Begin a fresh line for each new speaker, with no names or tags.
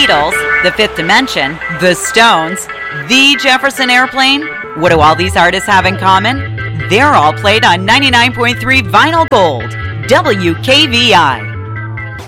Beatles, The Fifth Dimension, The Stones, The Jefferson Airplane. What do all these artists have in common? They're all played on 99.3 Vinyl Gold, WKVI.